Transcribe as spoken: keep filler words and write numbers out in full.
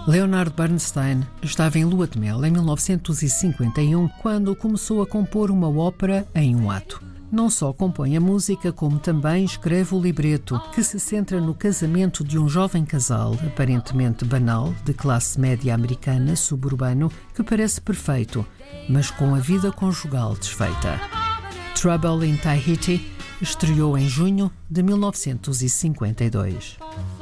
Leonard Bernstein estava em lua de mel em mil novecentos e cinquenta e um, quando começou a compor uma ópera em um ato. Não só compõe a música, como também escreve o libreto, que se centra no casamento de um jovem casal, aparentemente banal, de classe média americana, suburbano, que parece perfeito, mas com a vida conjugal desfeita. Trouble in Tahiti estreou em junho de mil novecentos e cinquenta e dois.